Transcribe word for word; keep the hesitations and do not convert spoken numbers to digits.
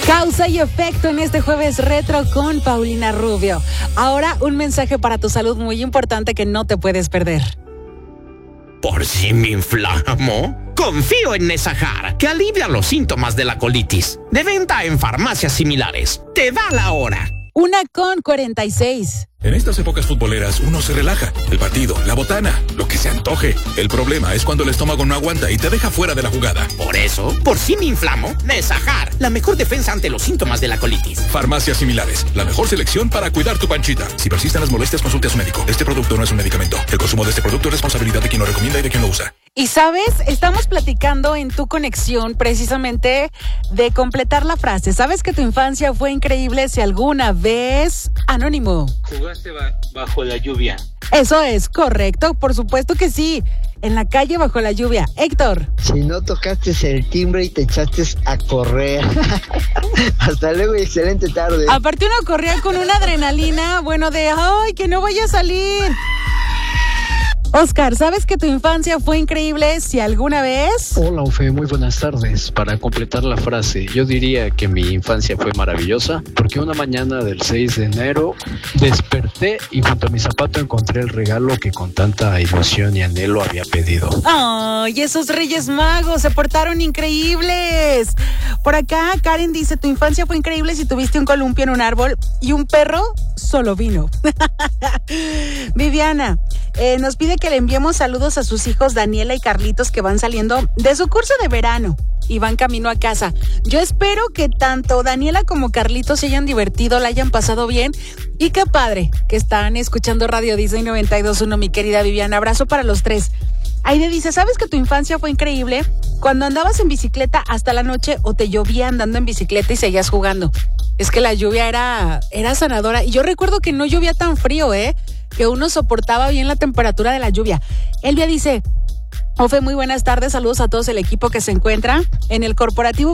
Causa y efecto en este jueves retro con Paulina Rubio. Ahora un mensaje para tu salud muy importante que no te puedes perder. ¿Por si me inflamo? Confío en Nesajar, que alivia los síntomas de la colitis. De venta en farmacias similares. Te da la hora. Una con cuarenta y seis. En estas épocas futboleras uno se relaja. El partido, la botana, lo que se antoje. El problema es cuando el estómago no aguanta y te deja fuera de la jugada. Por eso, por si me inflamo, Nesajar, la mejor defensa ante los síntomas de la colitis. Farmacias similares, la mejor selección para cuidar tu panchita. Si persisten las molestias, consulte a su médico. Este producto no es un medicamento. El consumo de este producto es responsabilidad de quien lo recomienda y de quien lo usa. Y sabes, estamos platicando en Tu Conexión precisamente de completar la frase. ¿Sabes que tu infancia fue increíble si alguna vez... Anónimo. ¿Jugaste bajo la lluvia? Eso es correcto, por supuesto que sí. En la calle bajo la lluvia. Héctor. Si no tocaste el timbre y te echaste a correr. Hasta luego y excelente tarde. Aparte uno corría con una adrenalina, bueno, de ¡ay, que no vaya a salir! Oscar, ¿sabes que tu infancia fue increíble si alguna vez? Hola, Ofe, muy buenas tardes. Para completar la frase, yo diría que mi infancia fue maravillosa porque una mañana del seis de enero desperté y junto a mi zapato encontré el regalo que con tanta ilusión y anhelo había pedido. ¡Ay, esos Reyes Magos se portaron increíbles! Por acá, Karen dice, tu infancia fue increíble si tuviste un columpio en un árbol y un perro solo vino. Viviana, eh, nos pide que le enviemos saludos a sus hijos Daniela y Carlitos que van saliendo de su curso de verano y van camino a casa. Yo espero que tanto Daniela como Carlitos se hayan divertido, la hayan pasado bien y qué padre que están escuchando Radio Disney noventa y dos punto uno, mi querida Viviana. Abrazo para los tres. Aide dice, ¿sabes que tu infancia fue increíble? Cuando andabas en bicicleta hasta la noche o te llovía andando en bicicleta y seguías jugando. Es que la lluvia era, era sanadora. Y yo recuerdo que no llovía tan frío, ¿eh? Que uno soportaba bien la temperatura de la lluvia. Elvia dice, Ofe, muy buenas tardes. Saludos a todos el equipo que se encuentra en el corporativo